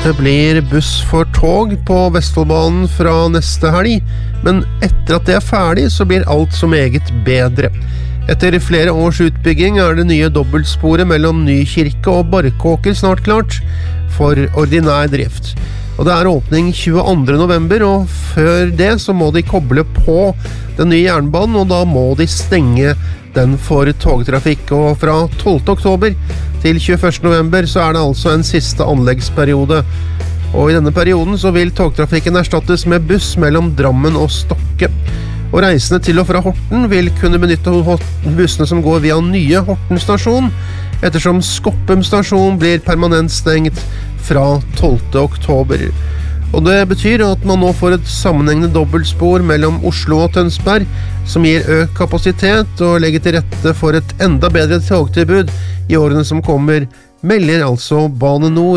Det blir buss for tog på Vestfoldbanen fra neste helg, men etter at det ferdig så blir alt så meget bedre. Etter flere års utbygging det nye dobbeltsporet mellom Nykirke og Barkåker snart klart for ordinær drift. Og det åpning 22. november, og før det så må de koble på den nye jernbanen, og da må de stenge den for togtrafikk. Og fra 12. oktober til 21. november så det altså en siste anleggsperiode. Og i denne perioden så vil togtrafikken erstattes med buss mellom Drammen og Stokke. Og reisende til og fra Horten vil kunne benytte bussene som går via nye Horten stasjon, ettersom Skoppum stasjon blir permanent stengt fra 12. oktober. Og det betyr at man nå får et sammenhengende dobbeltspor mellom Oslo og Tønsberg, som gir økt kapasitet og legger til rette for et enda bedre togtilbud i årene som kommer, melder altså Bane Nor.